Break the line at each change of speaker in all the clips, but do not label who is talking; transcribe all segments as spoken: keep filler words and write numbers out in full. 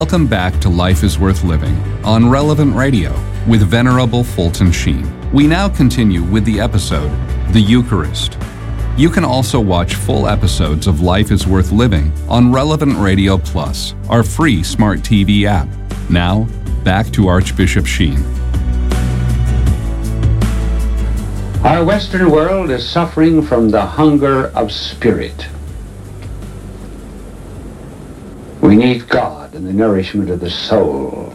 Welcome back to Life is Worth Living on Relevant Radio with Venerable Fulton Sheen. We now continue with the episode, The Eucharist. You can also watch full episodes of Life is Worth Living on Relevant Radio Plus, our free smart T V app. Now, back to Archbishop Sheen.
Our Western world is suffering from the hunger of spirit. We need God and the nourishment of the soul.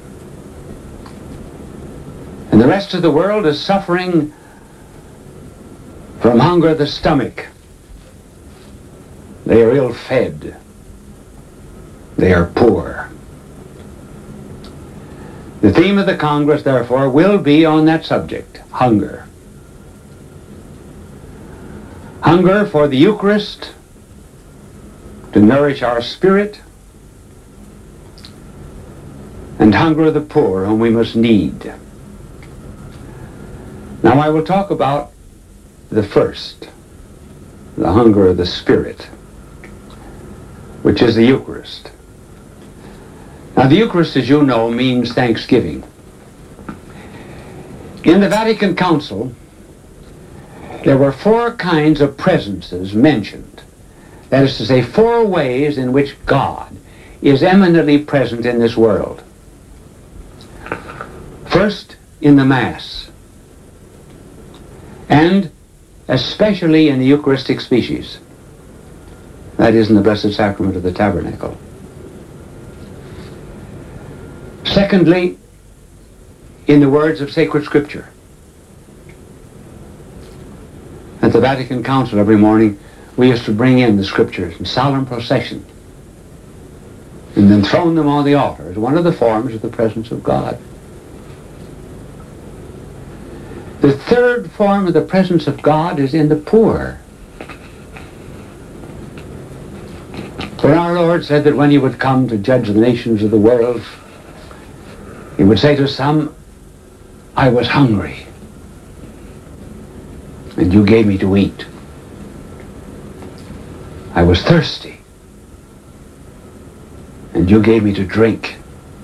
And the rest of the world is suffering from hunger of the stomach. They are ill-fed. They are poor. The theme of the Congress, therefore, will be on that subject, hunger. Hunger for the Eucharist to nourish our spirit, and hunger of the poor whom we must need. Now I will talk about the first, the hunger of the Spirit, which is the Eucharist. Now the Eucharist, as you know, means thanksgiving. In the Vatican Council, there were four kinds of presences mentioned. That is to say, four ways in which God is eminently present in this world. First, in the Mass, and especially in the Eucharistic species, that is, in the Blessed Sacrament of the Tabernacle. Secondly, in the words of sacred Scripture. At the Vatican Council every morning, we used to bring in the Scriptures in solemn procession and then throw them on the altar as one of the forms of the presence of God. The third form of the presence of God is in the poor. For our Lord said that when he would come to judge the nations of the world, he would say to some, I was hungry, and you gave me to eat. I was thirsty, and you gave me to drink.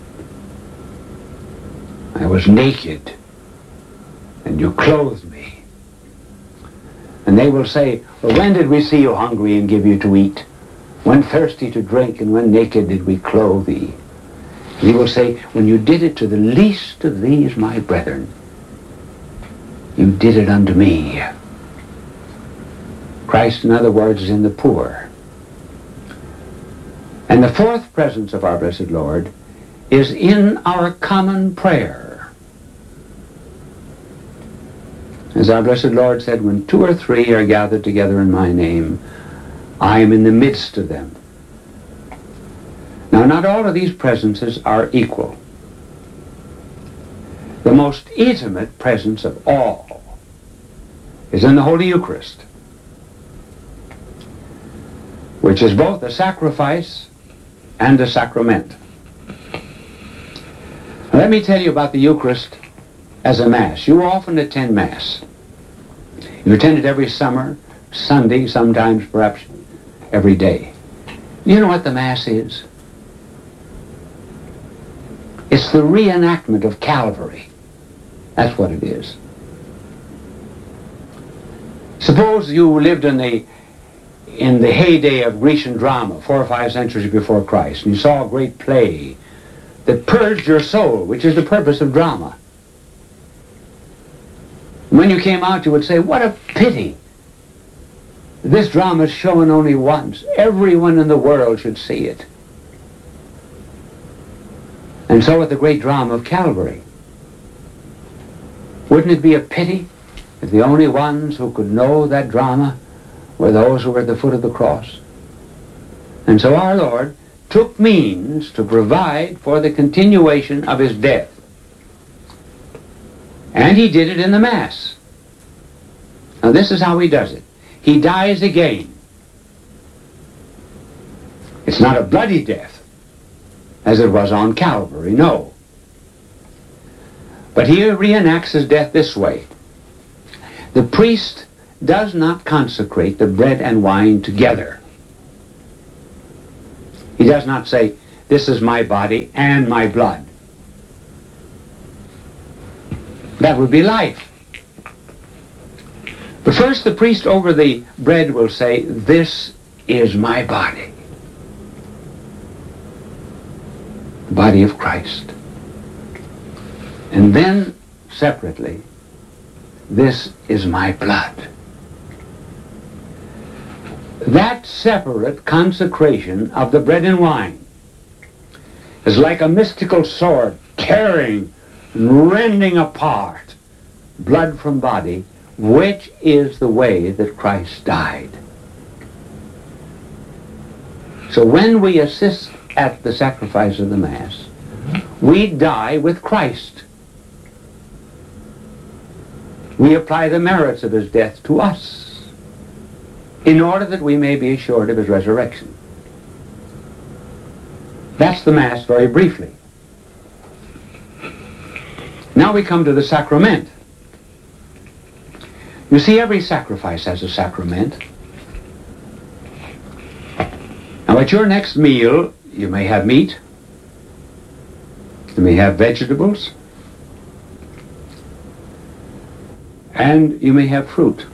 I was naked, and you clothed me. And they will say, well, when did we see you hungry and give you to eat? When thirsty to drink, and when naked did we clothe thee? And he will say, when you did it to the least of these, my brethren, you did it unto me. Christ, in other words, is in the poor. And the fourth presence of our blessed Lord is in our common prayer. As our blessed Lord said, when two or three are gathered together in my name, I am in the midst of them. Now, not all of these presences are equal. The most intimate presence of all is in the Holy Eucharist, which is both a sacrifice and a sacrament. Now, let me tell you about the Eucharist as a Mass. You often attend Mass. You attend it every summer, Sunday, sometimes perhaps every day. You know what the Mass is? It's the reenactment of Calvary. That's what it is. Suppose you lived in the in the heyday of Grecian drama, four or five centuries before Christ, and you saw a great play that purged your soul, which is the purpose of drama. When you came out, you would say, what a pity. This drama is shown only once. Everyone in the world should see it. And so with the great drama of Calvary. Wouldn't it be a pity if the only ones who could know that drama were those who were at the foot of the cross? And so our Lord took means to provide for the continuation of his death. And he did it in the Mass. Now this is how he does it. He dies again. It's not a bloody death, as it was on Calvary, no. But he reenacts his death this way. The priest does not consecrate the bread and wine together. He does not say, this is my body and my blood. That would be life. But first the priest over the bread will say, this is my body. The body of Christ. And then, separately, this is my blood. That separate consecration of the bread and wine is like a mystical sword tearing and rending apart blood from body, which is the way that Christ died. So when we assist at the sacrifice of the Mass, we die with Christ. We apply the merits of his death to us in order that we may be assured of his resurrection. That's the Mass very briefly. Now we come to the sacrament. You see, every sacrifice has a sacrament. Now at your next meal, you may have meat, you may have vegetables, and you may have fruit.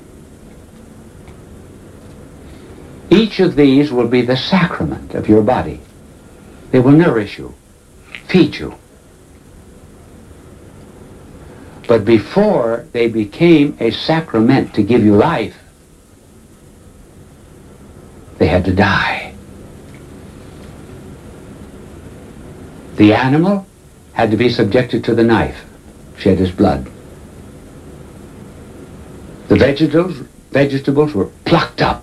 Each of these will be the sacrament of your body. They will nourish you, feed you. But before they became a sacrament to give you life, they had to die. The animal had to be subjected to the knife, shed his blood. The vegetables, vegetables were plucked up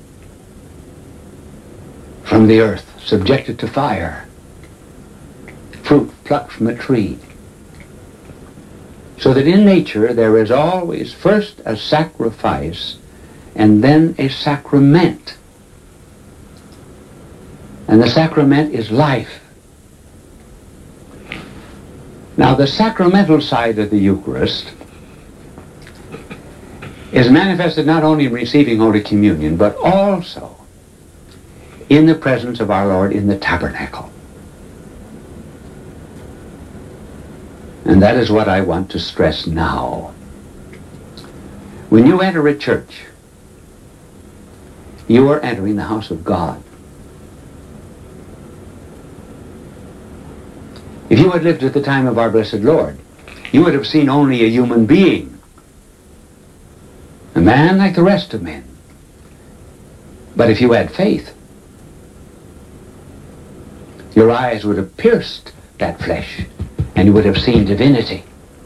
from the earth, subjected to fire. Fruit plucked from a tree. So that in nature there is always first a sacrifice and then a sacrament. And the sacrament is life. Now the sacramental side of the Eucharist is manifested not only in receiving Holy Communion, but also in the presence of our Lord in the tabernacle. And that is what I want to stress now. When you enter a church, you are entering the house of God. If you had lived at the time of our blessed Lord, you would have seen only a human being, a man like the rest of men. But if you had faith, your eyes would have pierced that flesh, and you would have seen divinity.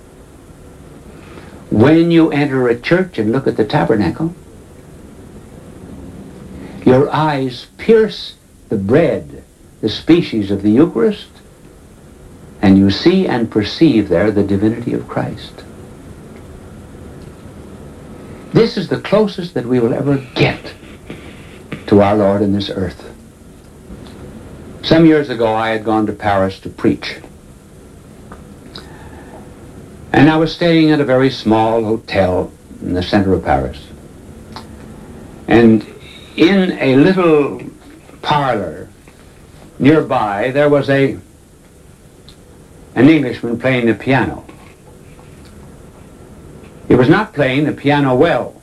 When you enter a church and look at the tabernacle, your eyes pierce the bread, the species of the Eucharist, and you see and perceive there the divinity of Christ. This is the closest that we will ever get to our Lord in this earth. Some years ago I had gone to Paris to preach. And I was staying at a very small hotel in the center of Paris. And in a little parlor nearby, there was a an Englishman playing the piano. He was not playing the piano well.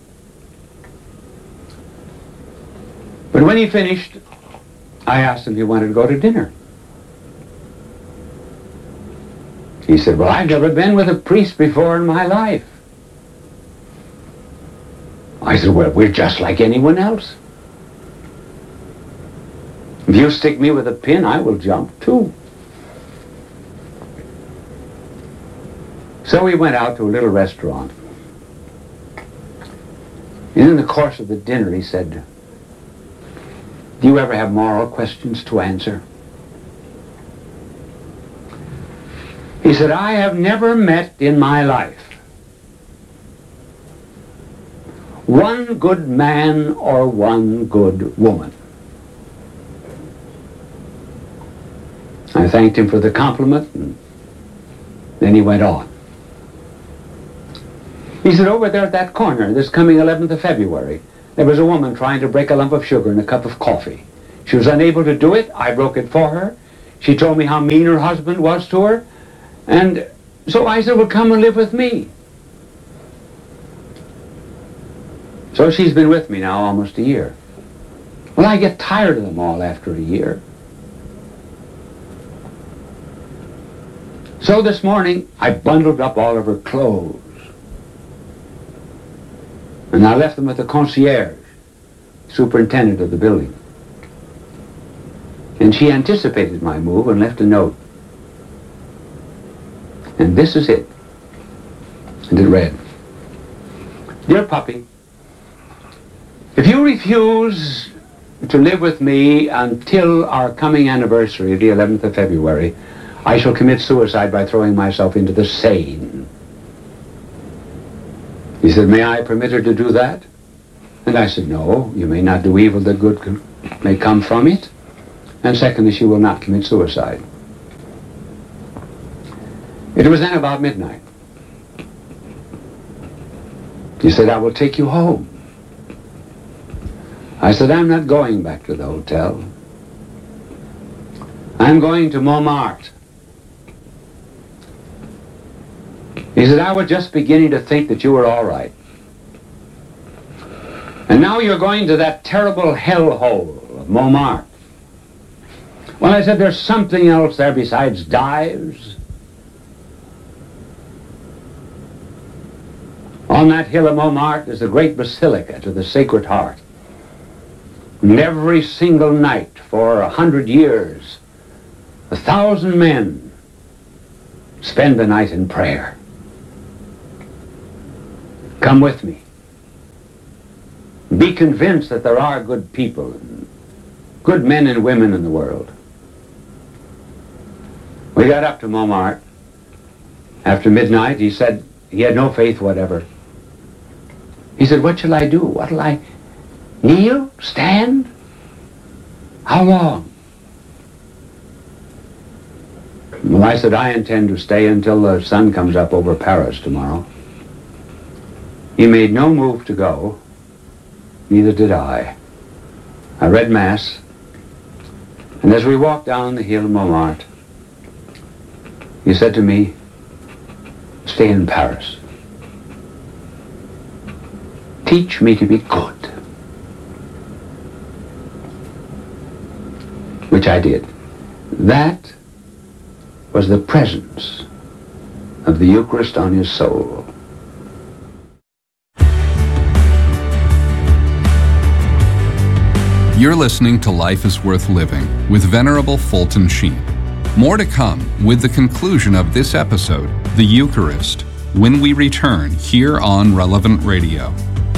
But when he finished, I asked him if he wanted to go to dinner. He said, well, I've never been with a priest before in my life. I said, well, we're just like anyone else. If you stick me with a pin, I will jump too. So we went out to a little restaurant. And in the course of the dinner, he said, do you ever have moral questions to answer? He said, I have never met in my life one good man or one good woman. I thanked him for the compliment, and then he went on. He said, over there at that corner, this coming eleventh of February, there was a woman trying to break a lump of sugar in a cup of coffee. She was unable to do it. I broke it for her. She told me how mean her husband was to her. And so I said, well, come and live with me. So she's been with me now almost a year. Well, I get tired of them all after a year. So this morning, I bundled up all of her clothes. And I left them with the concierge, superintendent of the building. And she anticipated my move and left a note. And this is it. And it read, Dear puppy, if you refuse to live with me until our coming anniversary, the eleventh of February, I shall commit suicide by throwing myself into the Seine. He said, may I permit her to do that? And I said, no, you may not do evil that good can, may come from it. And secondly, she will not commit suicide. It was then about midnight. He said, I will take you home. I said, I'm not going back to the hotel. I'm going to Montmartre. He said, I was just beginning to think that you were all right. And now you're going to that terrible hellhole of Montmartre. Well, I said, there's something else there besides dives. On that hill of Montmartre is the great basilica to the Sacred Heart. And every single night for a hundred years, a thousand men spend the night in prayer. Come with me. Be convinced that there are good people, and good men and women in the world. We got up to Montmartre. After midnight, he said he had no faith whatever. He said, what shall I do? What'll I kneel? Stand? How long? Well, I said, I intend to stay until the sun comes up over Paris tomorrow. He made no move to go. Neither did I. I read Mass, and as we walked down the hill of Montmartre, he said to me, stay in Paris. Teach me to be good. Which I did. That was the presence of the Eucharist on his soul.
You're listening to Life is Worth Living with Venerable Fulton Sheen. More to come with the conclusion of this episode, The Eucharist, when we return here on Relevant Radio.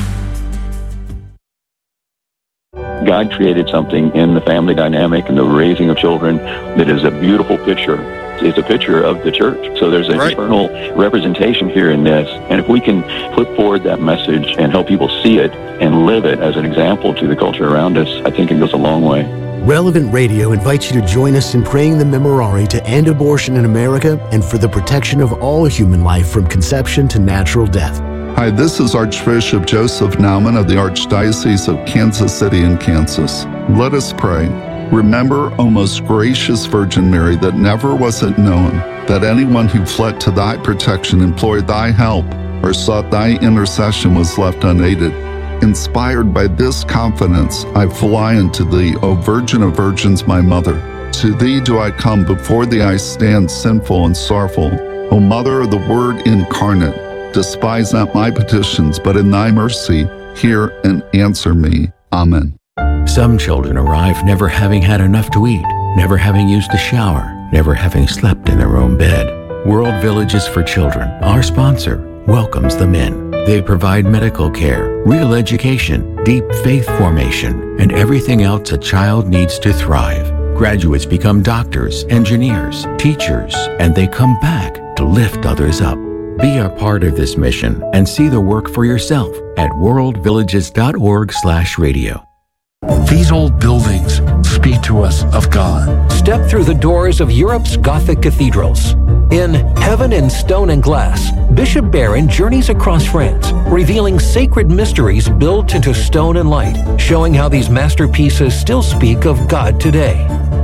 God created something in the family dynamic and the raising of children that is a beautiful picture. It's a picture of the church. So there's an right. eternal representation here in this. And if we can put forward that message and help people see it and live it as an example to the culture around us, I think it goes a long way.
Relevant Radio invites you to join us in praying the Memorare to end abortion in America and for the protection of all human life from conception to natural death.
Hi, this is Archbishop Joseph Naumann of the Archdiocese of Kansas City in Kansas. Let us pray. Remember, O most gracious Virgin Mary, that never was it known that anyone who fled to thy protection, implored thy help, or sought thy intercession was left unaided. Inspired by this confidence, I fly unto thee, O Virgin of Virgins, my Mother. To thee do I come, before thee I stand sinful and sorrowful. O Mother of the Word incarnate, despise not my petitions, but in thy mercy hear and answer me. Amen.
Some children arrive never having had enough to eat, never having used a shower, never having slept in their own bed. World Villages for Children, our sponsor, welcomes them in. They provide medical care, real education, deep faith formation, and everything else a child needs to thrive. Graduates become doctors, engineers, teachers, and they come back to lift others up. Be a part of this mission and see the work for yourself at world villages dot org slash radio.
These old buildings speak to us of God.
Step through the doors of Europe's Gothic cathedrals. In Heaven in Stone and Glass, Bishop Barron journeys across France, revealing sacred mysteries built into stone and light, showing how these masterpieces still speak of God today.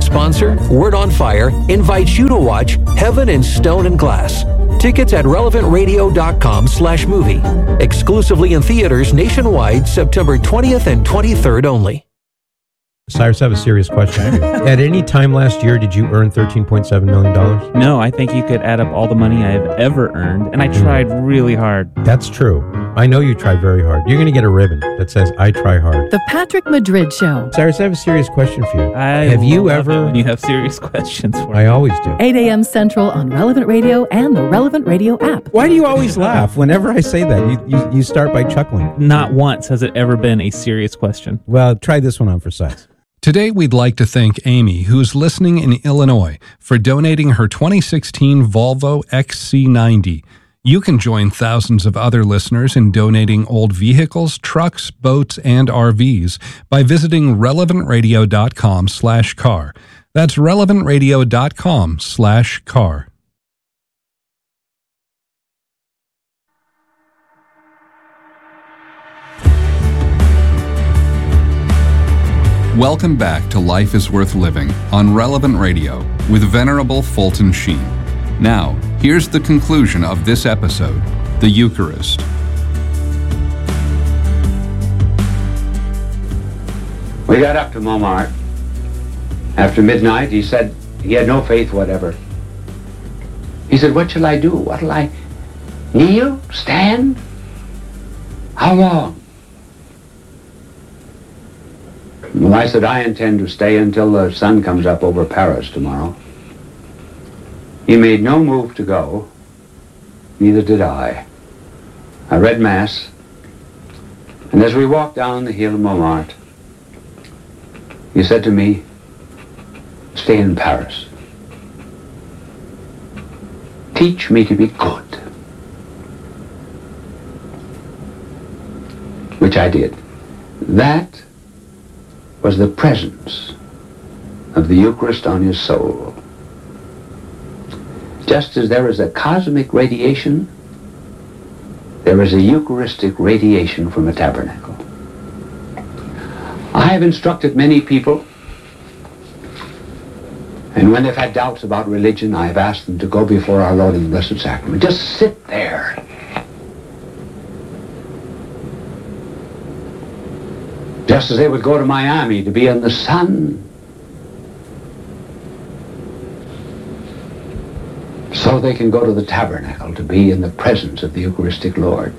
sponsor, Word on Fire, invites you to watch Heaven in Stone and Glass. Tickets at relevant radio dot com slash movie. Exclusively in theaters nationwide September twentieth and twenty-third only.
Cyrus, I have a serious question. At any time last year, did you earn thirteen point seven million dollars?
No, I think you could add up all the money I have ever earned, and I tried mm. really hard.
That's true. I know you tried very hard. You're going to get a ribbon that says, I try hard.
The Patrick Madrid Show.
Cyrus, I have a serious question for you.
I
have you
love
ever...
it when you have serious questions for me.
I always do.
eight a.m. Central on Relevant Radio and the Relevant Radio app.
Why do you always laugh? Whenever I say that, you, you, you start by chuckling.
Not once has it ever been a serious question.
Well, try this one on for size.
Today, we'd like to thank Amy, who's listening in Illinois, for donating her twenty sixteen Volvo X C ninety. You can join thousands of other listeners in donating old vehicles, trucks, boats, and R Vs by visiting relevant radio dot com slash car. That's relevant radio dot com slash car. Welcome back to Life is Worth Living on Relevant Radio with Venerable Fulton Sheen. Now, here's the conclusion of this episode, the Eucharist.
We got up to Montmartre. After midnight, he said he had no faith whatever. He said, what shall I do? What'll I kneel? Stand? How long? Well, I said, I intend to stay until the sun comes up over Paris tomorrow. He made no move to go. Neither did I. I read Mass, and as we walked down the hill of Montmartre, he said to me, stay in Paris. Teach me to be good. Which I did. That was the presence of the Eucharist on his soul. Just as there is a cosmic radiation, there is a Eucharistic radiation from a tabernacle. I have instructed many people, and when they've had doubts about religion, I have asked them to go before our Lord in the Blessed Sacrament. Just sit there. Just as they would go to Miami to be in the sun, so they can go to the tabernacle to be in the presence of the Eucharistic Lord.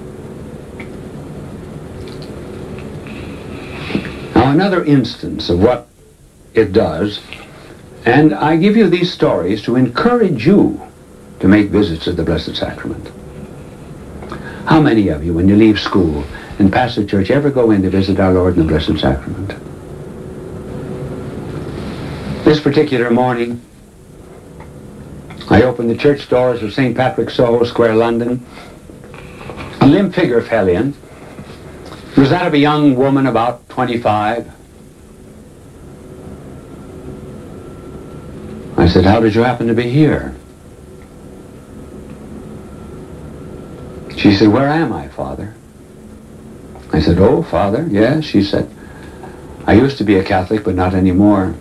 Now, another instance of what it does, and I give you these stories to encourage you to make visits to the Blessed Sacrament. How many of you, when you leave school and pass the church, ever go in to visit our Lord in the Blessed Sacrament? This particular morning, I opened the church doors of Saint Patrick's, Soho Square, London. A limp figure fell in. It was that of a young woman about twenty-five. I said, how did you happen to be here? She said, where am I, Father? I said, oh, Father, yes. She said, I used to be a Catholic, but not anymore.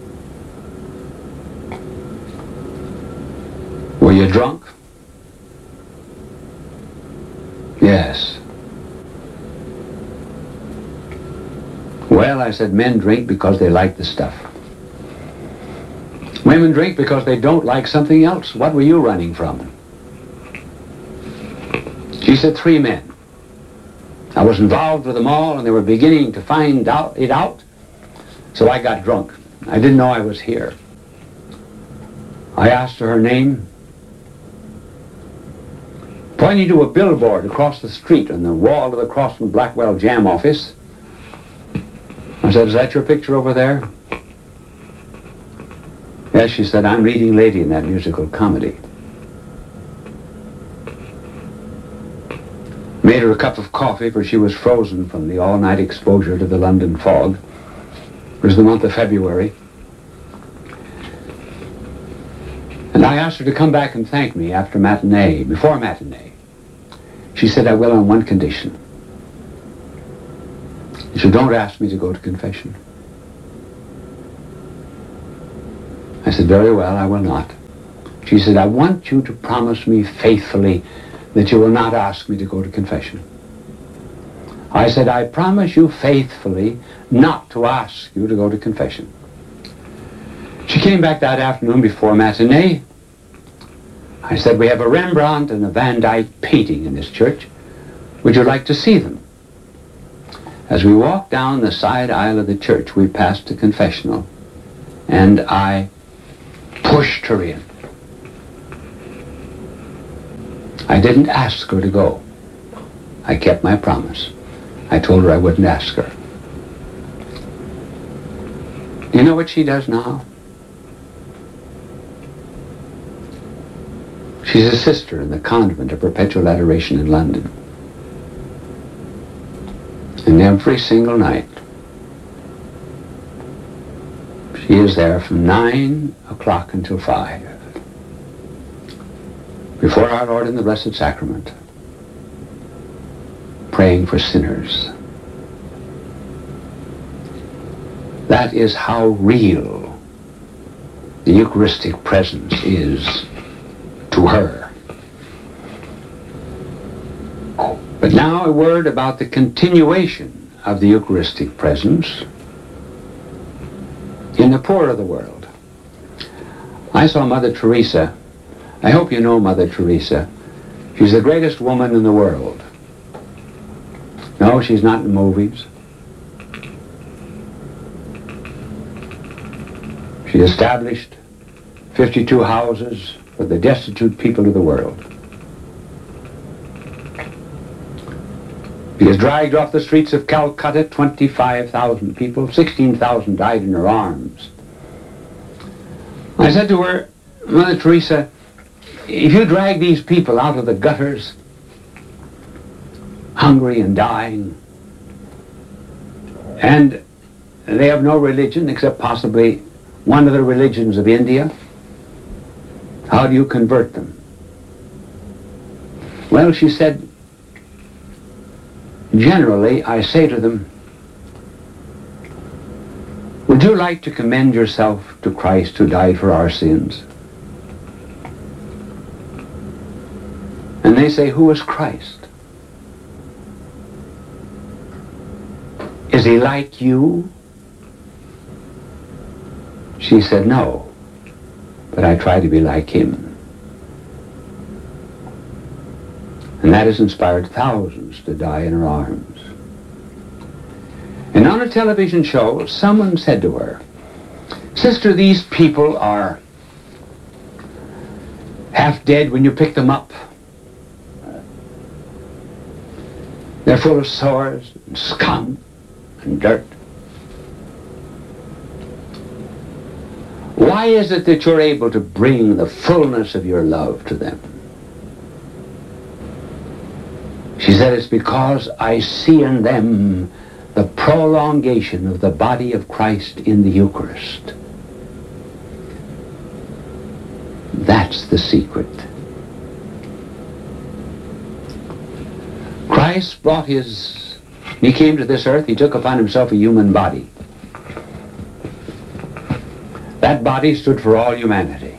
Were you drunk? Yes. Well, I said, men drink because they like the stuff. Women drink because they don't like something else. What were you running from? She said, three men. I was involved with them all, and they were beginning to find out it out, so I got drunk. I didn't know I was here. I asked her her name, pointing to a billboard across the street on the wall of the Crossman Blackwell Jam office. I said, is that your picture over there? Yes, she said, I'm leading lady in that musical comedy. Made her a cup of coffee, for she was frozen from the all-night exposure to the London fog. It was the month of February. And I asked her to come back and thank me after matinee, before matinee. She said, I will on one condition. She said, don't ask me to go to confession. I said, very well, I will not. She said, I want you to promise me faithfully that you will not ask me to go to confession. I said, I promise you faithfully not to ask you to go to confession. She came back that afternoon before matinee. I said, we have a Rembrandt and a Van Dyck painting in this church. Would you like to see them? As we walked down the side aisle of the church, we passed the confessional, and I pushed her in. I didn't ask her to go. I kept my promise. I told her I wouldn't ask her. Do you know what she does now? She's a sister in the convent of Perpetual Adoration in London. And every single night, she is there from nine o'clock until five, before our Lord in the Blessed Sacrament, praying for sinners. That is how real the Eucharistic presence is to her. But now a word about the continuation of the Eucharistic presence in the poor of the world. I saw Mother Teresa. I hope you know Mother Teresa. She's the greatest woman in the world. No, she's not in movies. She established fifty-two houses for the destitute people of the world. She was dragged off the streets of Calcutta, twenty-five thousand people, sixteen thousand died in her arms. I said to her, Mother Teresa, if you drag these people out of the gutters, hungry and dying, and they have no religion except possibly one of the religions of India, how do you convert them? Well, she said, generally, I say to them, would you like to commend yourself to Christ who died for our sins? And they say, who is Christ? Is he like you? She said, no, but I try to be like him. And that has inspired thousands to die in her arms. And on a television show, someone said to her, Sister, these people are half dead when you pick them up. They're full of sores and scum and dirt. Why is it that you're able to bring the fullness of your love to them? She said, it's because I see in them the prolongation of the body of Christ in the Eucharist. That's the secret. Christ brought his, he came to this earth, he took upon himself a human body. That body stood for all humanity.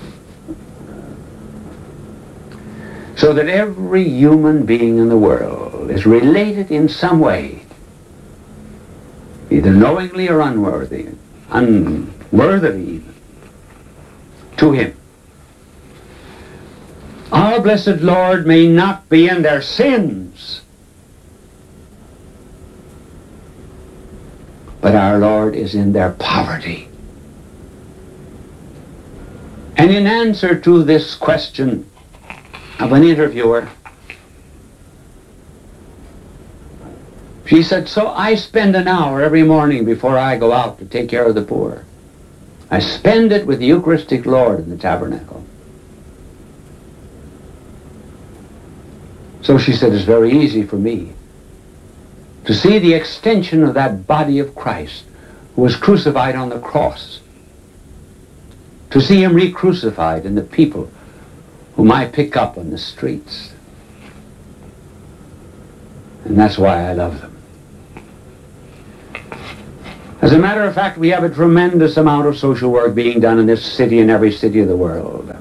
So that every human being in the world is related in some way, either knowingly or unworthy, unworthily even, to him. Our blessed Lord may not be in their sins, but our Lord is in their poverty. And in answer to this question of an interviewer, she said, so I spend an hour every morning before I go out to take care of the poor. I spend it with the Eucharistic Lord in the tabernacle. So she said, it's very easy for me to see the extension of that body of Christ who was crucified on the cross, to see him re-crucified in the people whom I pick up on the streets. And that's why I love them. As a matter of fact, we have a tremendous amount of social work being done in this city and every city of the world.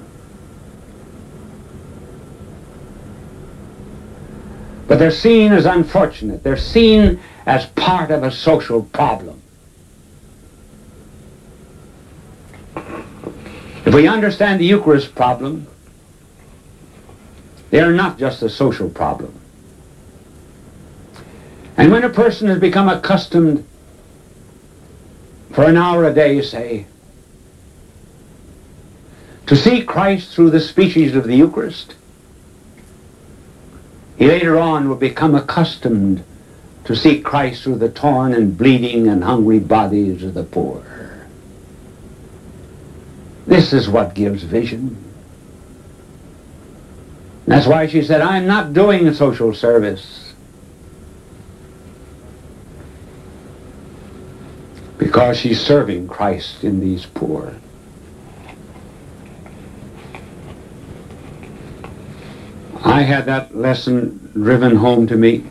But they're seen as unfortunate. They're seen as part of a social problem. If we understand the Eucharist problem, they are not just a social problem. And when a person has become accustomed for an hour a day, say, to see Christ through the species of the Eucharist, he later on will become accustomed to see Christ through the torn and bleeding and hungry bodies of the poor. This is what gives vision. That's why she said, I'm not doing a social service. Because she's serving Christ in these poor. I had that lesson driven home to me.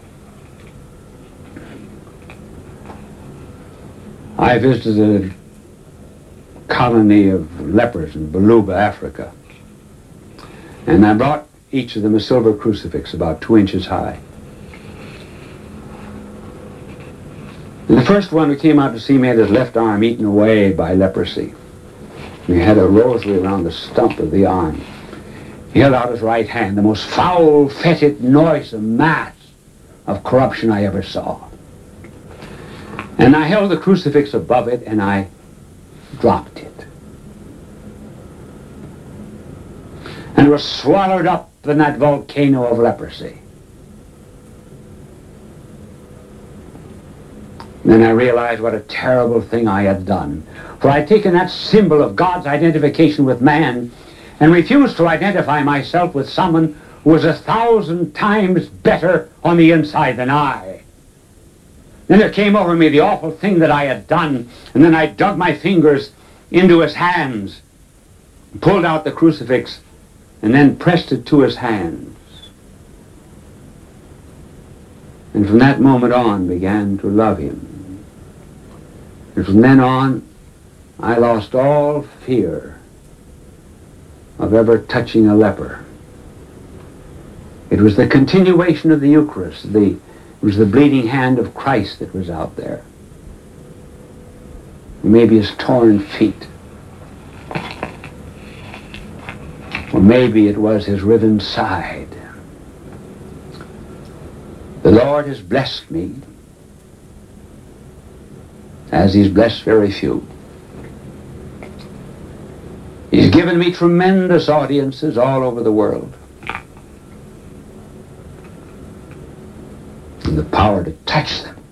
I visited a colony of lepers in Baluba, Africa. And I brought each of them a silver crucifix about two inches high. And the first one who came out to see me had his left arm eaten away by leprosy. He had a rosary around the stump of the arm. He held out his right hand, the most foul, fetid, noisome mass of corruption I ever saw. And I held the crucifix above it and I dropped it. And it was swallowed up in that volcano of leprosy. Then I realized what a terrible thing I had done. For I had taken that symbol of God's identification with man and refused to identify myself with someone who was a thousand times better on the inside than I. Then there came over me the awful thing that I had done, and then I dug my fingers into his hands, pulled out the crucifix, and then pressed it to his hands. And from that moment on began to love him. And from then on, I lost all fear of ever touching a leper. It was the continuation of the Eucharist. The, it was the bleeding hand of Christ that was out there. Maybe his torn feet. Or maybe it was his riven side. The Lord has blessed me, as he's blessed very few. He's given me tremendous audiences all over the world. And the power to touch them.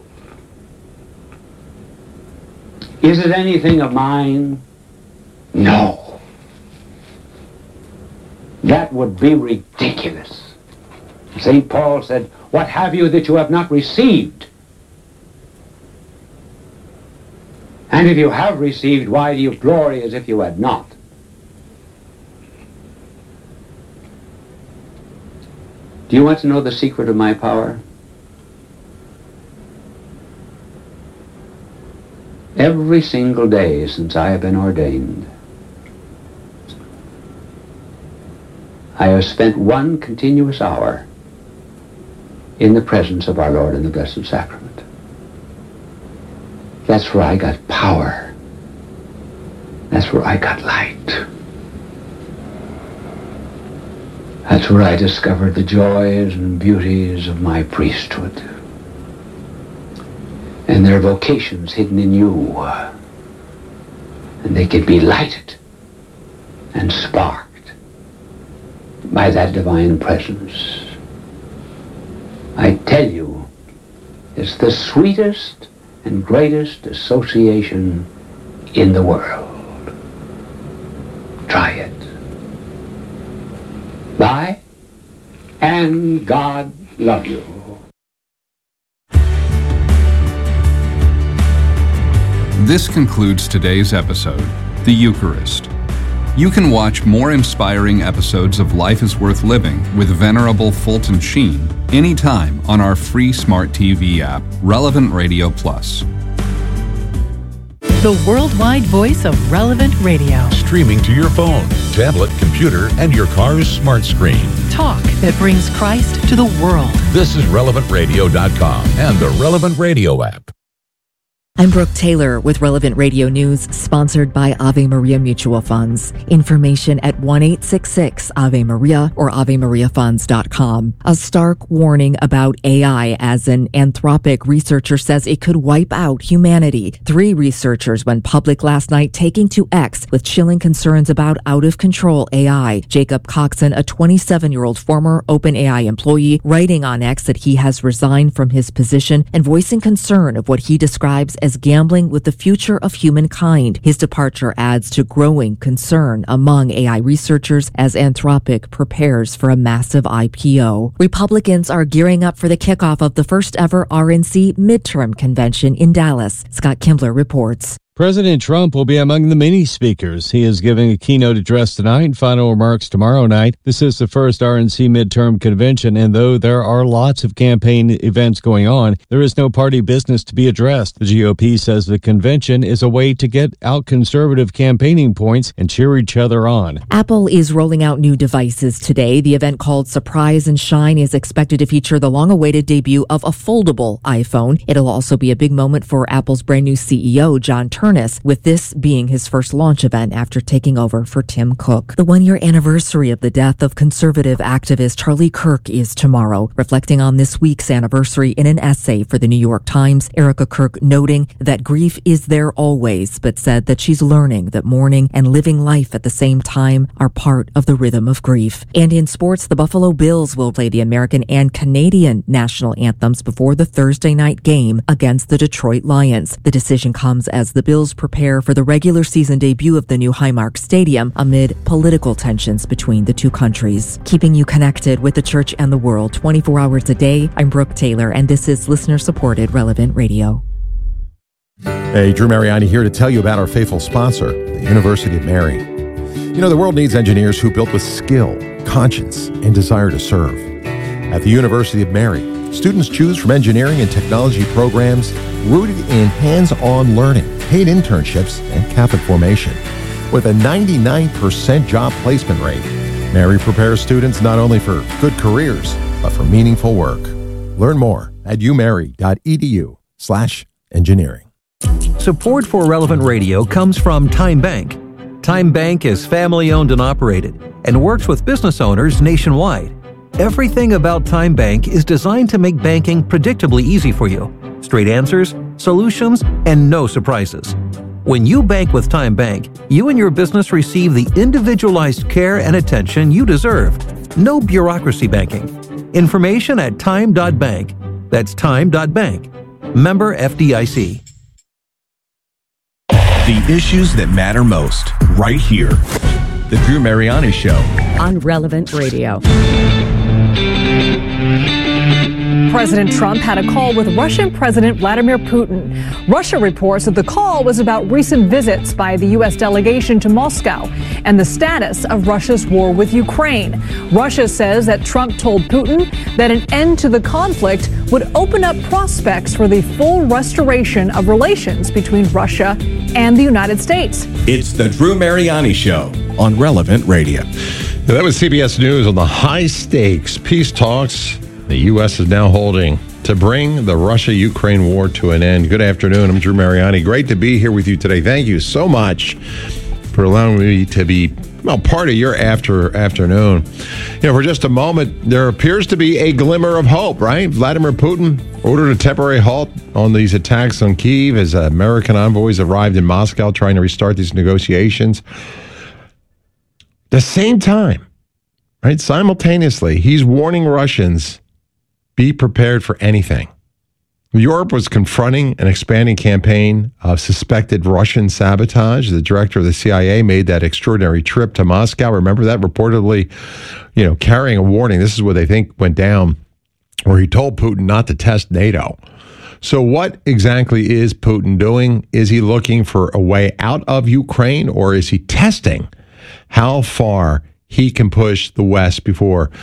Is it anything of mine? No. That would be ridiculous. Saint Paul said, what have you that you have not received? And if you have received, why do you glory as if you had not? Do you want to know the secret of my power? Every single day since I have been ordained, I have spent one continuous hour in the presence of our Lord in the Blessed Sacrament. That's where I got power. That's where I got light. That's where I discovered the joys and beauties of my priesthood. And their vocations hidden in you. And they can be lighted and sparked by that divine presence. I tell you, it's the sweetest and greatest association in the world. Try it. Bye, and God love you.
This concludes today's episode, The Eucharist. You can watch more inspiring episodes of Life is Worth Living with Venerable Fulton Sheen anytime on our free smart T V app, Relevant Radio Plus.
the worldwide voice of Relevant Radio.
Streaming to your phone, tablet, computer, and your car's smart screen.
Talk that brings Christ to the world.
This is relevant radio dot com and the Relevant Radio app.
I'm Brooke Taylor with Relevant Radio News, sponsored by Ave Maria Mutual Funds. Information at one eight six six Ave Maria or ave maria funds dot com. A stark warning about A I as an Anthropic researcher says it could wipe out humanity. Three researchers went public last night taking to X with chilling concerns about out-of-control A I. Jacob Coxon, a twenty-seven-year-old former OpenAI employee, writing on X that he has resigned from his position and voicing concern of what he describes as gambling with the future of humankind. His departure adds to growing concern among A I researchers as Anthropic prepares for a massive I P O. Republicans are gearing up for the kickoff of the first ever R N C midterm convention in Dallas. Scott Kimbler reports.
President Trump will be among the many speakers. He is giving a keynote address tonight and final remarks tomorrow night. This is the first R N C midterm convention, and though there are lots of campaign events going on, there is no party business to be addressed. The G O P says the convention is a way to get out conservative campaigning points and cheer each other on.
Apple is rolling out new devices today. The event called Surprise and Shine is expected to feature the long-awaited debut of a foldable iPhone. It'll also be a big moment for Apple's brand new C E O, John Turner, with this being his first launch event after taking over for Tim Cook. The one-year anniversary of the death of conservative activist Charlie Kirk is tomorrow. Reflecting on this week's anniversary in an essay for the New York Times, Erica Kirk noting that grief is there always, but said that she's learning that mourning and living life at the same time are part of the rhythm of grief. And in sports, the Buffalo Bills will play the American and Canadian national anthems before the Thursday night game against the Detroit Lions. The decision comes as the Bills prepare for the regular season debut of the new Highmark Stadium amid political tensions between the two countries. Keeping you connected with the church and the world twenty-four hours a day, I'm Brooke Taylor, and this is listener-supported Relevant Radio.
Hey, Drew Mariani here to tell you about our faithful sponsor, the University of Mary. You know, the world needs engineers who built with skill, conscience, and desire to serve. At the University of Mary, students choose from engineering and technology programs rooted in hands-on learning, paid internships, and Catholic formation. With a ninety-nine percent job placement rate, Mary prepares students not only for good careers, but for meaningful work. Learn more at umary.edu slash engineering.
Support for Relevant Radio comes from Time Bank. Time Bank is family-owned and operated and works with business owners nationwide. Everything about Time Bank is designed to make banking predictably easy for you. Straight answers, solutions, and no surprises. When you bank with Time Bank, you and your business receive the individualized care and attention you deserve. No bureaucracy banking. Information at time dot bank. That's time dot bank. Member F D I C.
The issues that matter most, right here. The Drew Mariani Show.
On Relevant Radio.
President Trump had a call with Russian President Vladimir Putin. Russia reports that the call was about recent visits by the U S delegation to Moscow and the status of Russia's war with Ukraine. Russia says that Trump told Putin that an end to the conflict would open up prospects for the full restoration of relations between Russia and the United States.
It's the Drew Mariani Show on Relevant Radio.
Now, that was C B S News on the high-stakes peace talks the U S is now holding to bring the Russia-Ukraine war to an end. Good afternoon. I'm Drew Mariani. Great to be here with you today. Thank you so much for allowing me to be, well, part of your after afternoon. You know, for just a moment, there appears to be a glimmer of hope, right? Vladimir Putin ordered a temporary halt on these attacks on Kyiv as American envoys arrived in Moscow trying to restart these negotiations. The same time, right, simultaneously, he's warning Russians, be prepared for anything. Europe was confronting an expanding campaign of suspected Russian sabotage. The director of the C I A made that extraordinary trip to Moscow. Remember that? Reportedly, you know, carrying a warning. This is what they think went down, where he told Putin not to test NATO. So what exactly is Putin doing? Is he looking for a way out of Ukraine, or is he testing how far he can push the West before,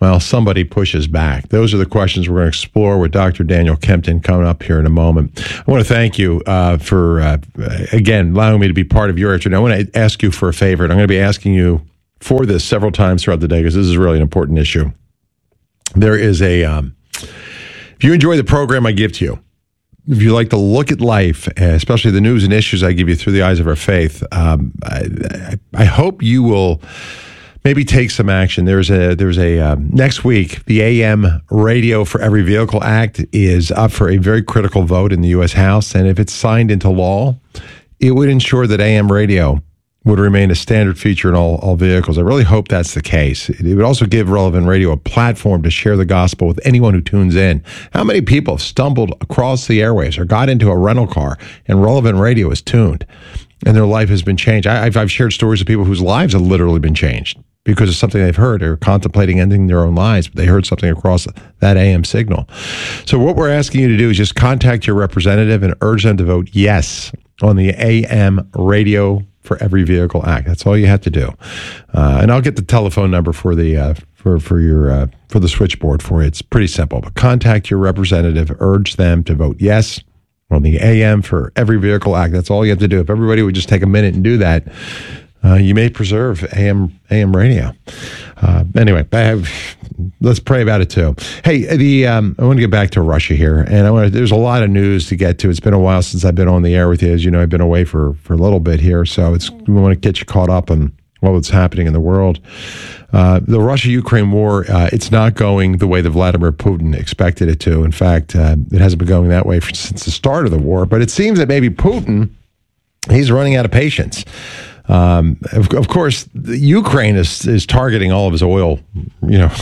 well, somebody pushes back? Those are the questions we're going to explore with Doctor Daniel Kempton coming up here in a moment. I want to thank you uh, for, uh, again, allowing me to be part of your afternoon. I want to ask you for a favor. And I'm going to be asking you for this several times throughout the day because this is really an important issue. There is a, um, if you enjoy the program I give to you, if you like to look at life, especially the news and issues I give you through the eyes of our faith, um, I, I hope you will maybe take some action. There's a there's a um, next week, the A M Radio for Every Vehicle Act is up for a very critical vote in the U S House, and if it's signed into law, it would ensure that A M radio would remain a standard feature in all, all vehicles. I really hope that's the case. It would also give Relevant Radio a platform to share the gospel with anyone who tunes in. How many people have stumbled across the airwaves or got into a rental car and Relevant Radio is tuned and their life has been changed? I, I've, I've shared stories of people whose lives have literally been changed because of something they've heard. They're contemplating ending their own lives, but they heard something across that A M signal. So what we're asking you to do is just contact your representative and urge them to vote yes on the A M Radio for Every Vehicle Act. That's all you have to do. Uh, and I'll get the telephone number for the uh, for for your uh, for the switchboard for you. It's pretty simple. But contact your representative, urge them to vote yes on the A M for Every Vehicle Act. That's all you have to do. If everybody would just take a minute and do that, uh, you may preserve A M A M radio. Uh, anyway, I have, let's pray about it too. Hey, the um, I want to get back to Russia here, and I want to, there's a lot of news to get to. It's been a while since I've been on the air with you. As you know, I've been away for, for a little bit here, so it's we want to get you caught up on what's happening in the world. Uh, the Russia-Ukraine war, uh, it's not going the way that Vladimir Putin expected it to. In fact, uh, it hasn't been going that way for, since the start of the war. But it seems that maybe Putin, he's running out of patience. Um, of, of course, Ukraine is, is targeting all of his oil, you know,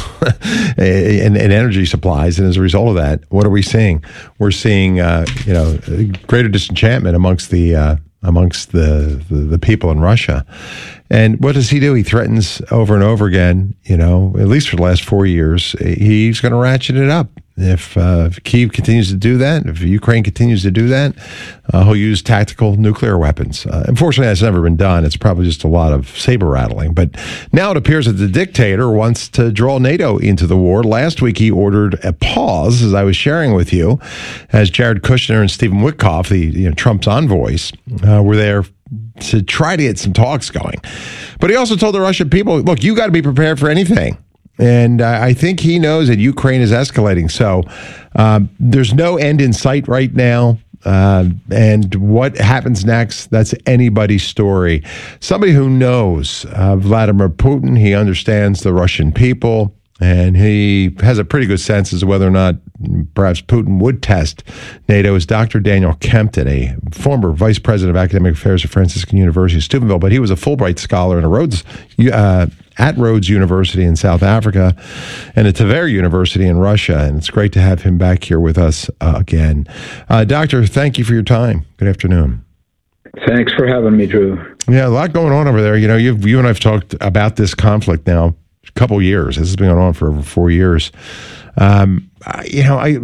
and, and energy supplies. And as a result of that, what are we seeing? We're seeing, uh, you know, greater disenchantment amongst the uh, amongst the, the the people in Russia. And what does he do? He threatens over and over again, you know, at least for the last four years, he's going to ratchet it up. If, uh, if Kyiv continues to do that, if Ukraine continues to do that, uh, he'll use tactical nuclear weapons. Uh, unfortunately, that's never been done. It's probably just a lot of saber rattling. But now it appears that the dictator wants to draw NATO into the war. Last week, he ordered a pause, as I was sharing with you, as Jared Kushner and Stephen Witkoff, the you know, Trump's envoys, uh, were there to try to get some talks going. But he also told the Russian people, look, you got to be prepared for anything. And uh, I think he knows that Ukraine is escalating. So um, there's no end in sight right now. Uh, and what happens next, that's anybody's story. Somebody who knows uh, Vladimir Putin, he understands the Russian people, and he has a pretty good sense as to whether or not perhaps Putin would test NATO, is Doctor Daniel Kempton, a former vice president of academic affairs at Franciscan University of Steubenville, but he was a Fulbright scholar and a Rhodes uh, at Rhodes University in South Africa and at Tver University in Russia. And it's great to have him back here with us uh, again. Uh, doctor, thank you for your time. Good afternoon.
Thanks for having me, Drew.
Yeah, a lot going on over there. You know, you've, you and I have talked about this conflict now a couple years. This has been going on for over four years. Um, you know, I...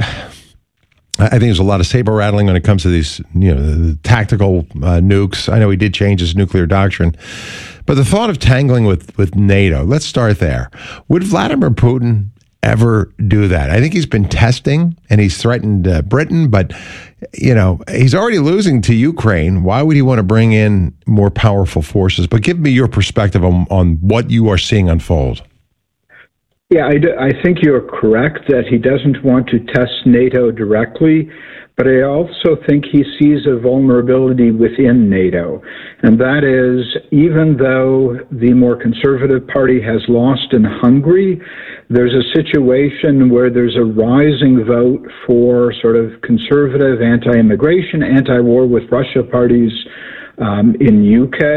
I think there's a lot of saber rattling when it comes to these, you know, the, the tactical uh, nukes. I know he did change his nuclear doctrine, but the thought of tangling with, with NATO, let's start there. Would Vladimir Putin ever do that? I think he's been testing and he's threatened uh, Britain, but, you know, he's already losing to Ukraine. Why would he want to bring in more powerful forces? But give me your perspective on, on what you are seeing unfold.
Yeah, I, do, I think you're correct that he doesn't want to test NATO directly, but I also think he sees a vulnerability within NATO. And that is, even though the more conservative party has lost in Hungary, there's a situation where there's a rising vote for sort of conservative anti-immigration, anti-war with Russia parties Um, in U K,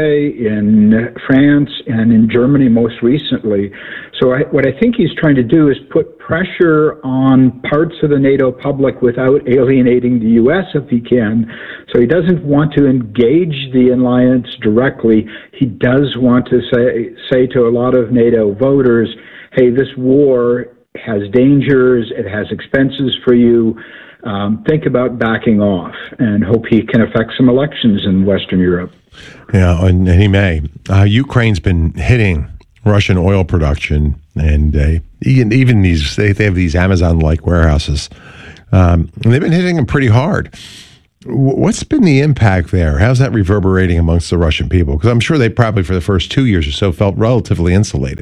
in France, and in Germany most recently. So I, what I think he's trying to do is put pressure on parts of the NATO public without alienating the U S if he can. So he doesn't want to engage the alliance directly. He does want to say, say to a lot of NATO voters, hey, this war has dangers, it has expenses for you. Um, think about backing off and hope he can affect some elections in Western Europe.
Yeah, and, and he may. Uh, Ukraine's been hitting Russian oil production, and uh, even, even these, they, they have these Amazon-like warehouses. Um, and they've been hitting them pretty hard. What's been the impact there? How's that reverberating amongst the Russian people? Because I'm sure they probably, for the first two years or so, felt relatively insulated.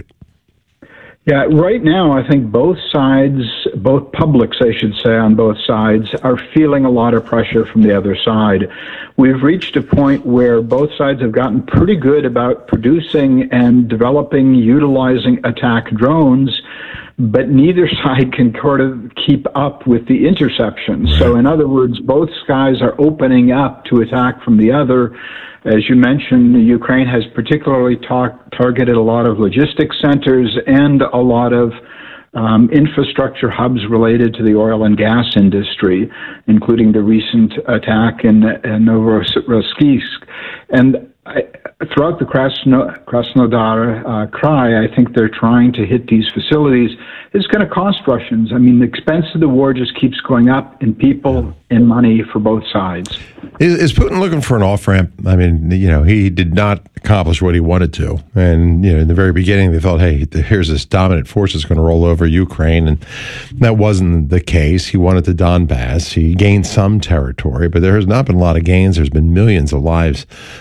Yeah, right now, I think both sides, both publics, I should say, on both sides, are feeling a lot of pressure from the other side. We've reached a point where both sides have gotten pretty good about producing and developing, utilizing attack drones, but neither side can sort of keep up with the interceptions. Right. So in other words, both skies are opening up to attack from the other. As you mentioned, Ukraine has particularly tar- targeted a lot of logistics centers and a lot of um, infrastructure hubs related to the oil and gas industry, including the recent attack in, in Novorossiysk. And I, throughout the Krasno, Krasnodar uh, Krai, I think they're trying to hit these facilities. It's going to cost Russians. I mean, the expense of the war just keeps going up in people and money for both sides.
Is, is Putin looking for an off-ramp? I mean, you know, he did not accomplish what he wanted to. And, you know, in the very beginning, they thought, hey, here's this dominant force that's going to roll over Ukraine. And that wasn't the case. He wanted the Donbass. He gained some territory, but there has not been a lot of gains. There's been millions of lives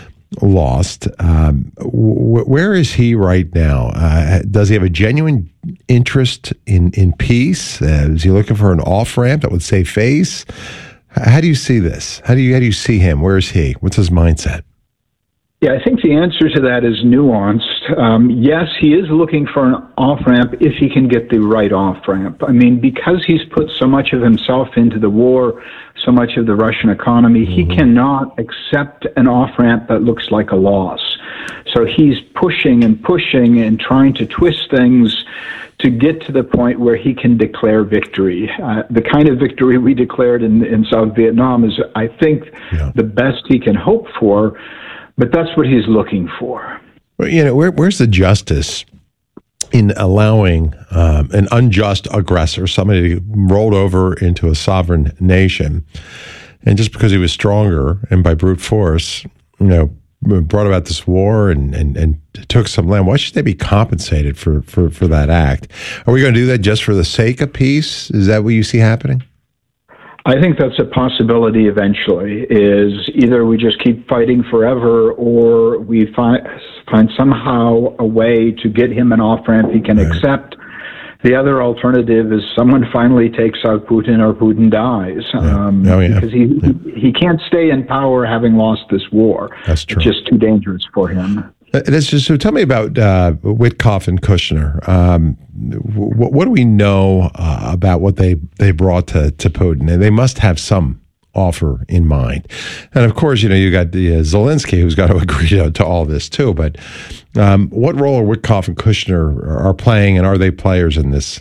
lost. Um, wh- where is he right now? Uh, does he have a genuine interest in, in peace? Uh, is he looking for an off-ramp that would save face? How do you see this? How do you how do you see him? Where is he? What's his mindset?
Yeah, I think the answer to that is nuanced. Um, yes, he is looking for an off-ramp if he can get the right off-ramp. I mean, because he's put so much of himself into the war, so much of the Russian economy, mm-hmm. he cannot accept an off-ramp that looks like a loss. So he's pushing and pushing and trying to twist things to get to the point where he can declare victory. Uh, the kind of victory we declared in, in South Vietnam is, I think, yeah. the best he can hope for. But that's what he's looking for.
Well, you know, where, where's the justice in allowing um, an unjust aggressor, somebody rolled over into a sovereign nation, and just because he was stronger and by brute force, you know, brought about this war and, and, and took some land? Why should they be compensated for, for, for that act? Are we going to do that just for the sake of peace? Is that what you see happening?
I think that's a possibility eventually, is either we just keep fighting forever or we find, find somehow a way to get him an off-ramp he can right. accept. The other alternative is someone finally takes out Putin or Putin dies.
Yeah.
Um,
oh, yeah.
Because he, yeah. he, he can't stay in power having lost this war.
That's true.
It's just too dangerous for him.
That's just, so tell me about uh, Witkoff and Kushner. Um, what, what do we know uh, about what they, they brought to, to Putin? And they must have some offer in mind. And of course, you know, you got the, uh, Zelensky, who's got to agree to, to all this too. But um, what role are Witkoff and Kushner are playing, and are they players in this?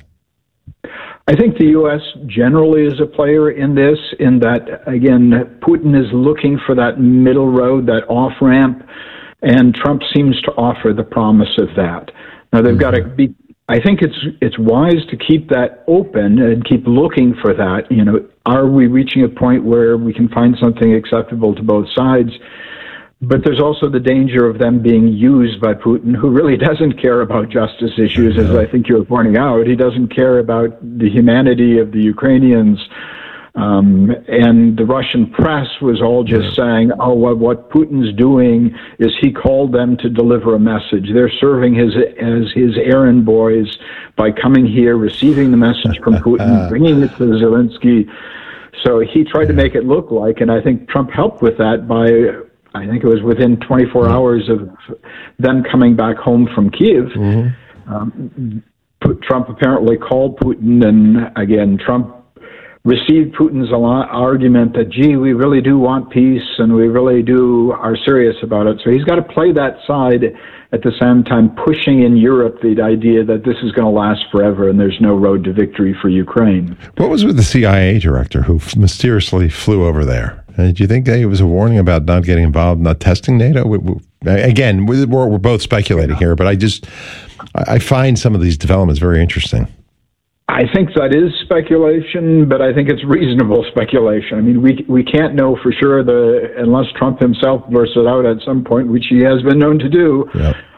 I think the U S generally is a player in this, in that, again, Putin is looking for that middle road, that off-ramp, and Trump seems to offer the promise of that. Now, they've mm-hmm. got to be, I think it's it's wise to keep that open and keep looking for that. You know, are we reaching a point where we can find something acceptable to both sides? But there's also the danger of them being used by Putin, who really doesn't care about justice issues, as I think you were pointing out. He doesn't care about the humanity of the Ukrainians. Um, and the Russian press was all just saying, oh, what, what Putin's doing is he called them to deliver a message. They're serving his as his errand boys by coming here, receiving the message from Putin, bringing it to Zelensky. So he tried to make it look like, and I think Trump helped with that by, I think it was within twenty-four hours of them coming back home from Kiev. Mm-hmm. Um, Trump apparently called Putin, and again, Trump received Putin's argument that, gee, we really do want peace and we really do are serious about it. So he's got to play that side at the same time pushing in Europe the idea that this is going to last forever and there's no road to victory for Ukraine.
What was with the C I A director who mysteriously flew over there? Uh, do you think that it was a warning about not getting involved, not testing NATO? We, we, again, we're, we're both speculating here, but I just, I find some of these developments very interesting.
I think that is speculation, but I think it's reasonable speculation. I mean, we we can't know for sure, the unless Trump himself blurts it out at some point, which he has been known to do. Yep.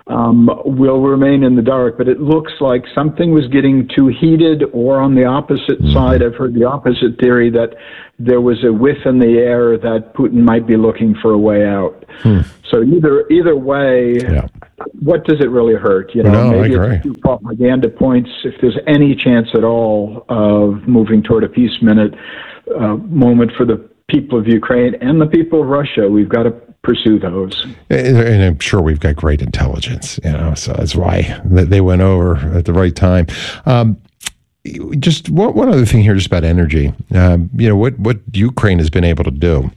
um, we'll remain in the dark. But it looks like something was getting too heated, or on the opposite mm-hmm. side, I've heard the opposite theory that there was a whiff in the air that Putin might be looking for a way out. Hmm. So either either way, yeah. what does it really hurt? You know,
no,
maybe
I agree.
it's a few propaganda points. If there's any chance at all of moving toward a peace minute uh, moment for the people of Ukraine and the people of Russia, we've got to pursue those.
And I'm sure we've got great intelligence, you know, so that's why they went over at the right time. Um, just one, one other thing here, just about energy. Um, you know, what, what Ukraine has been able to do.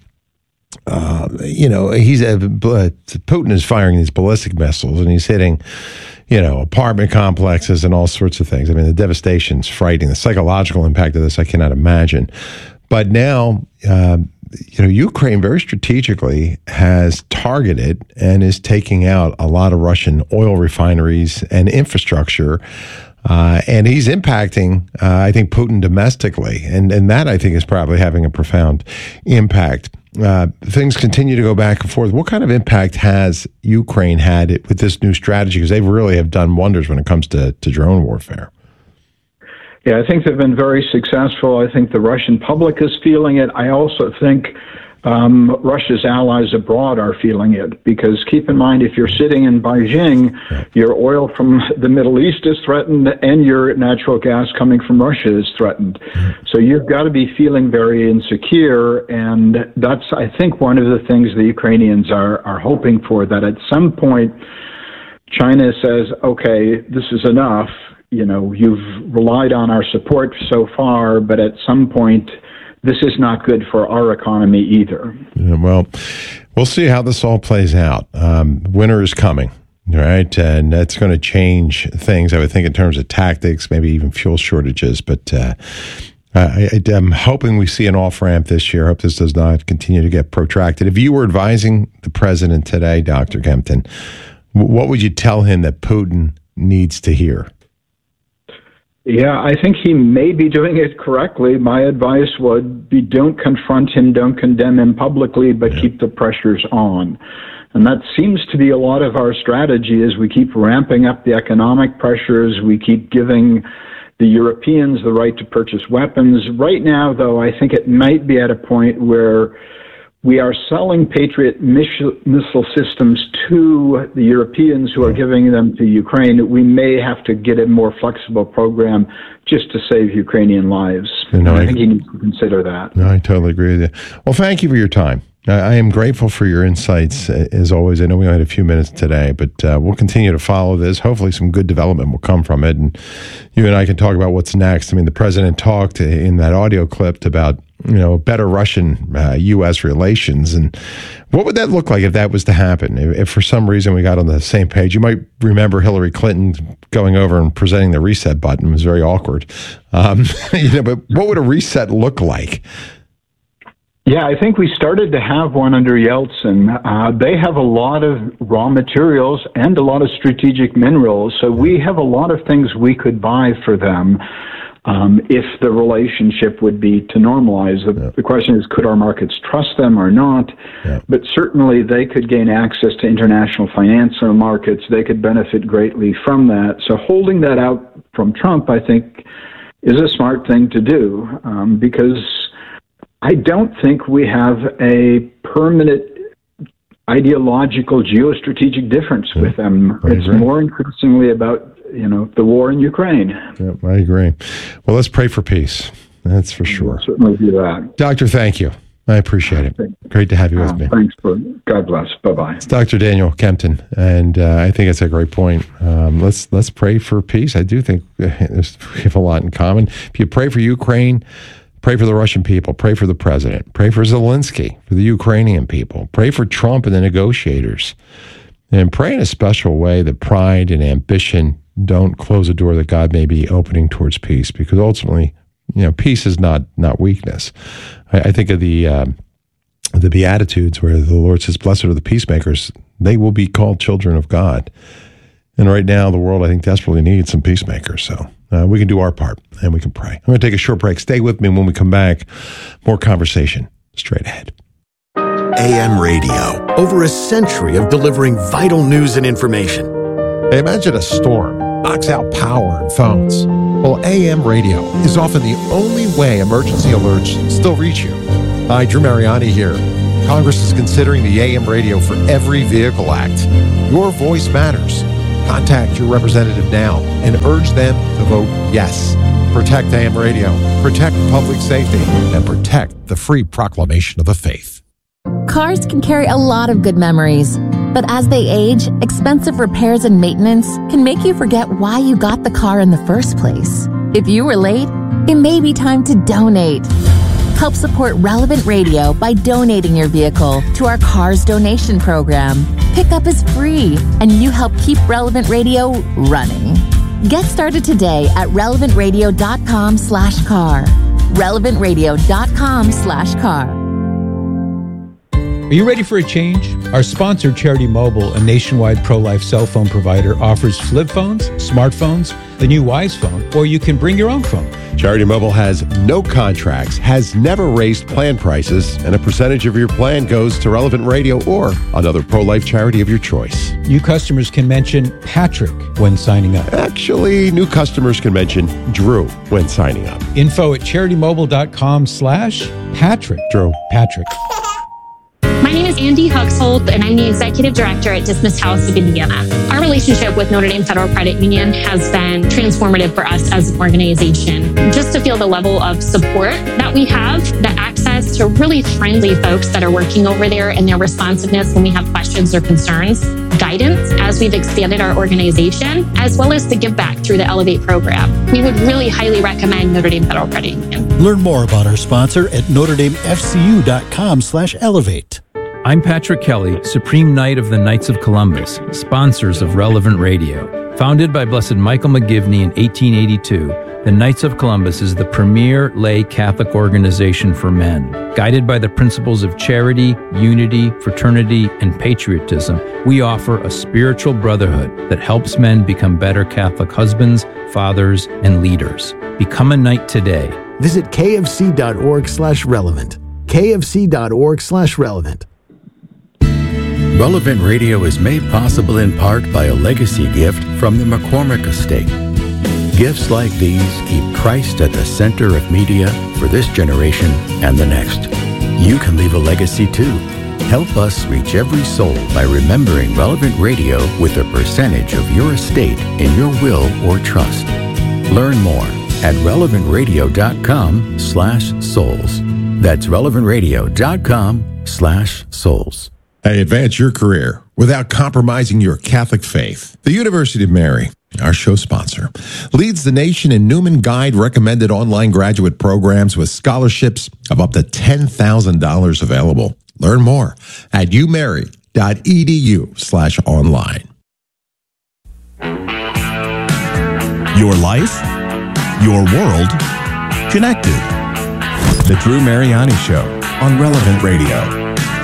Uh, you know, he's uh, Putin is firing these ballistic missiles, and he's hitting, you know, apartment complexes and all sorts of things. I mean, the devastation's frightening. The psychological impact of this, I cannot imagine. But now, um, you know, Ukraine very strategically has targeted and is taking out a lot of Russian oil refineries and infrastructure. Uh, and he's impacting, uh, I think, Putin domestically. And, and that, I think, is probably having a profound impact. Uh, things continue to go back and forth. What kind of impact has Ukraine had with this new strategy? Because they really have done wonders when it comes to, to drone warfare.
Yeah, I think they've been very successful. I think the Russian public is feeling it. I also think um, Russia's allies abroad are feeling it, because keep in mind, if you're sitting in Beijing, your oil from the Middle East is threatened and your natural gas coming from Russia is threatened. So you've got to be feeling very insecure, and that's, I think, one of the things the Ukrainians are, are hoping for, that at some point China says, okay, this is enough. You know, you've relied on our support so far, but at some point, this is not good for our economy either.
Yeah, well, we'll see how this all plays out. Um, winter is coming, right? And that's going to change things, I would think, in terms of tactics, maybe even fuel shortages. But uh, I, I, I'm hoping we see an off-ramp this year. I hope this does not continue to get protracted. If you were advising the president today, Doctor Kempton, what would you tell him that Putin needs to hear?
Yeah, I think he may be doing it correctly. My advice would be, don't confront him, don't condemn him publicly, but yeah. keep the pressures on. And that seems to be a lot of our strategy, is we keep ramping up the economic pressures, we keep giving the Europeans the right to purchase weapons. Right now, though, I think it might be at a point where we are selling Patriot missile systems to the Europeans who are giving them to Ukraine. We may have to get a more flexible program just to save Ukrainian lives. You know, I, I think you need to consider that.
No, I totally agree with you. Well, thank you for your time. I am grateful for your insights, as always. I know we only had a few minutes today, but uh, we'll continue to follow this. Hopefully some good development will come from it, and you and I can talk about what's next. I mean, the president talked in that audio clip about, you know, better Russian uh, U S relations. And what would that look like if that was to happen? If, if for some reason we got on the same page, you might remember Hillary Clinton going over and presenting the reset button. It was very awkward. Um, you know, but what would a reset look like?
Yeah, I think we started to have one under Yeltsin. Uh, they have a lot of raw materials and a lot of strategic minerals, so we have a lot of things we could buy for them um, if the relationship would be to normalize. The, yeah. the question is, could our markets trust them or not? Yeah. But certainly they could gain access to international financial markets. They could benefit greatly from that. So holding that out from Trump, I think, is a smart thing to do, um, because I don't think we have a permanent ideological geostrategic difference yeah, with them. It's agree. more increasingly about, you know, the war in Ukraine.
Yeah, I agree. Well, let's pray for peace. That's for sure.
We'll certainly do that.
Doctor, thank you. I appreciate it. Great to have you with uh, me.
Thanks. For, God bless. Bye-bye.
It's Doctor Daniel Kempton, and uh, I think it's a great point. Um, let's let's pray for peace. I do think there's, we have a lot in common. If you pray for Ukraine, pray for the Russian people. Pray for the president. Pray for Zelensky, for the Ukrainian people. Pray for Trump and the negotiators. And pray in a special way that pride and ambition don't close a door that God may be opening towards peace, because ultimately, you know, peace is not not weakness. I, I think of the um, the Beatitudes, where the Lord says, "Blessed are the peacemakers; they will be called children of God." And right now, the world, I think, desperately needs some peacemakers. So uh, we can do our part, and we can pray. I'm going to take a short break. Stay with me. When we come back, more conversation straight ahead.
A M radio, over a century of delivering vital news and information.
Hey, imagine a storm knocks out power and phones. Well, A M radio is often the only way emergency alerts still reach you. Hi, Drew Mariani here. Congress is considering the A M radio for Every Vehicle Act. Your voice matters. Contact your representative now and urge them to vote yes. Protect A M radio, protect public safety, and protect the free proclamation of the faith.
Cars can carry a lot of good memories, but as they age, expensive repairs and maintenance can make you forget why you got the car in the first place. If you were late, it may be time to donate. Help support Relevant Radio by donating your vehicle to our Cars Donation Program. Pickup is free, and you help keep Relevant Radio running. Get started today at relevantradio.com slash car. relevantradio.com slash car.
Are you ready for a change? Our sponsor, Charity Mobile, a nationwide pro-life cell phone provider, offers flip phones, smartphones, the new Wise phone, or you can bring your own phone.
Charity Mobile has no contracts, has never raised plan prices, and a percentage of your plan goes to Relevant Radio or another pro-life charity of your choice.
New customers can mention Patrick when signing up.
Actually, new customers can mention Drew when signing up.
Info at CharityMobile.com slash Patrick.
Drew.
Patrick.
My name is Andy Huxhold, and I'm the Executive Director at Dismiss House of Indiana. Our relationship with Notre Dame Federal Credit Union has been transformative for us as an organization. Just to feel the level of support that we have, the access to really friendly folks that are working over there and their responsiveness when we have questions or concerns, guidance as we've expanded our organization, as well as the give back through the Elevate program. We would really highly recommend Notre Dame Federal Credit Union.
Learn more about our sponsor at NotreDameFCU.com slash Elevate.
I'm Patrick Kelly, Supreme Knight of the Knights of Columbus, sponsors of Relevant Radio. Founded by Blessed Michael McGivney in eighteen eighty-two, the Knights of Columbus is the premier lay Catholic organization for men. Guided by the principles of charity, unity, fraternity, and patriotism, we offer a spiritual brotherhood that helps men become better Catholic husbands, fathers, and leaders. Become a knight today.
Visit kfc.org slash relevant. kfc.org slash relevant.
Relevant Radio is made possible in part by a legacy gift from the McCormick Estate. Gifts like these keep Christ at the center of media for this generation and the next. You can leave a legacy too. Help us reach every soul by remembering Relevant Radio with a percentage of your estate in your will or trust. Learn more at relevantradio.com slash souls. That's relevantradio.com slash souls.
Hey, advance your career without compromising your Catholic faith. The University of Mary, our show sponsor, leads the nation in Newman Guide recommended online graduate programs with scholarships of up to ten thousand dollars available. Learn more at umary.edu slash online.
Your life, your world, connected. The Drew Mariani Show on Relevant Radio.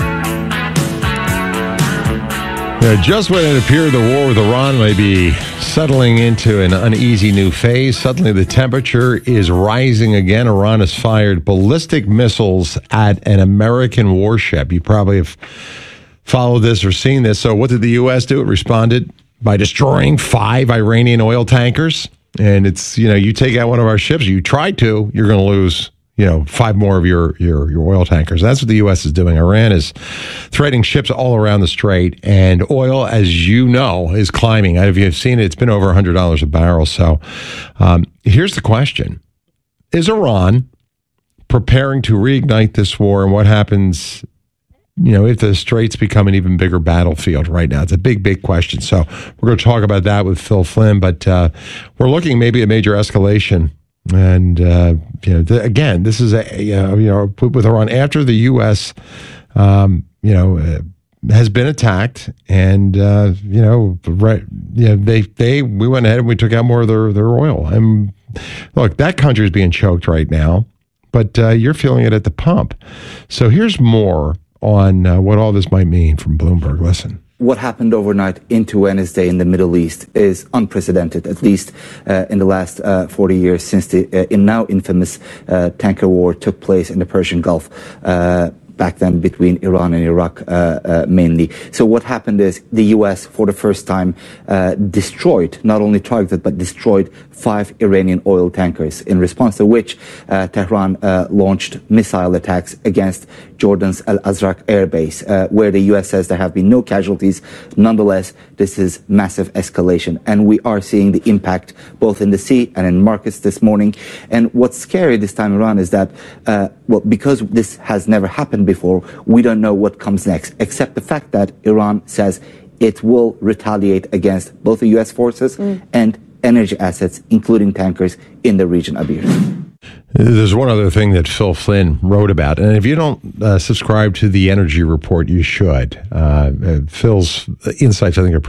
Uh, just when it appeared the war with Iran may be settling into an uneasy new phase, suddenly the temperature is rising again. Iran has fired ballistic missiles at an American warship. You probably have followed this or seen this. So what did the U S do? It responded by destroying five Iranian oil tankers. And it's, you know, you take out one of our ships, you try to, you're going to lose, you know, five more of your, your, your oil tankers. That's what the U S is doing. Iran is threatening ships all around the strait, and oil, as you know, is climbing. If you've seen it, it's been over one hundred dollars a barrel. So um, here's the question. Is Iran preparing to reignite this war, and what happens, you know, if the straits become an even bigger battlefield right now? It's a big, big question. So we're going to talk about that with Phil Flynn, but uh, we're looking maybe at major escalation. And, uh, you know, the, again, this is, a, you know, you know, with Iran after the U S, um, you know, uh, has been attacked, and, uh, you know, right, you know, they, they, we went ahead and we took out more of their, their oil. And look, that country is being choked right now, but uh, you're feeling it at the pump. So here's more on uh, what all this might mean from Bloomberg. Listen.
What happened overnight into Wednesday in the Middle East is unprecedented, at least uh, in the last uh, forty years since the uh, in now infamous uh, tanker war took place in the Persian Gulf. Uh, back then between Iran and Iraq uh, uh, mainly. So what happened is the U S for the first time uh, destroyed, not only targeted, but destroyed five Iranian oil tankers, in response to which uh, Tehran uh, launched missile attacks against Jordan's Al Azraq air base, uh, where the U S says there have been no casualties. Nonetheless, this is massive escalation, and we are seeing the impact both in the sea and in markets this morning. And what's scary this time around is that, uh, well, because this has never happened before, we don't know what comes next, except the fact that Iran says it will retaliate against both the U S forces mm. and energy assets, including tankers, in the region, Abir.
There's one other thing that Phil Flynn wrote about, and if you don't uh, subscribe to the Energy Report, you should. Uh, uh, Phil's insights, I think, are pretty